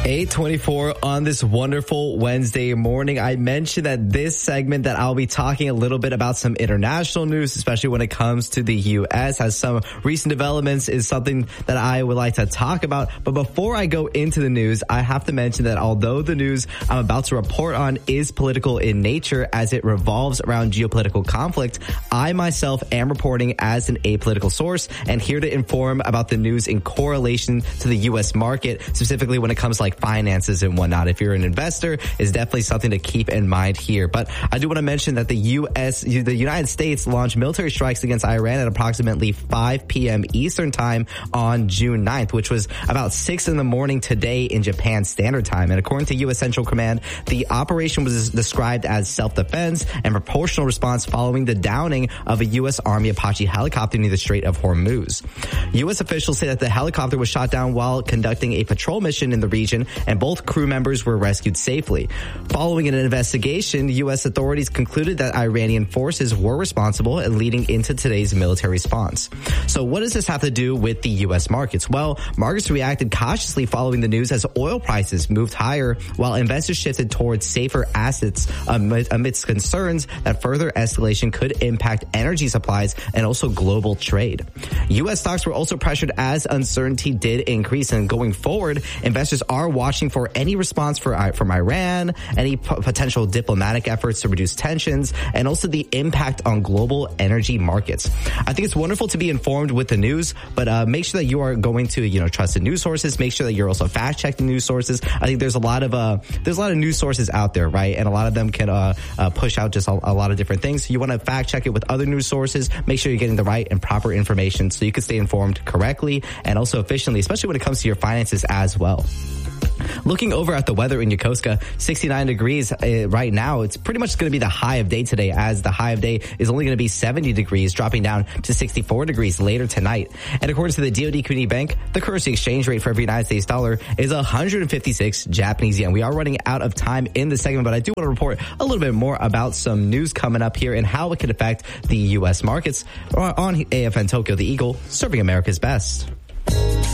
8:24 on this wonderful Wednesday morning. I mentioned that this segment that I'll be talking a little bit about some international news, especially when it comes to the U.S. as some recent developments is something that I would like to talk about. But before I go into the news, I have to mention that although the news I'm about to report on is political in nature as it revolves around geopolitical conflict, I myself am reporting as an apolitical source and here to inform about the news in correlation to the U.S. market, specifically when it comes to finances and whatnot. If you're an investor, is definitely something to keep in mind here. But I do want to mention that the United States launched military strikes against Iran at approximately 5 p.m. Eastern time on June 9th, which was about 6 in the morning today in Japan Standard Time. And according to U.S. Central Command, the operation was described as self-defense and proportional response following the downing of a U.S. Army Apache helicopter near the Strait of Hormuz. U.S. officials say that the helicopter was shot down while conducting a patrol mission in the region, and both crew members were rescued safely. Following an investigation, U.S. authorities concluded that Iranian forces were responsible and leading into today's military response. So what does this have to do with the U.S. markets? Well, markets reacted cautiously following the news as oil prices moved higher while investors shifted towards safer assets amidst concerns that further escalation could impact energy supplies and also global trade. U.S. stocks were also pressured as uncertainty did increase, and going forward, investors are watching for any response from Iran, any potential diplomatic efforts to reduce tensions, and also the impact on global energy markets. I think it's wonderful to be informed with the news, but make sure that you are going to trusted news sources. Make sure that you're also fact checking news sources. I think there's a lot of news sources out there, right? And a lot of them can push out just a lot of different things. You want to fact check it with other news sources. Make sure you're getting the right and proper information so you can stay informed correctly and also efficiently, especially when it comes to your finances as well. Looking over at the weather in Yokosuka, 69 degrees right now. It's pretty much going to be the high of day today, as the high of day is only going to be 70 degrees, dropping down to 64 degrees later tonight. And according to the DoD Community Bank, the currency exchange rate for every United States dollar is 156 Japanese yen. We are running out of time in the segment, but I do want to report a little bit more about some news coming up here and how it could affect the U.S. markets on AFN Tokyo, the Eagle, serving America's best.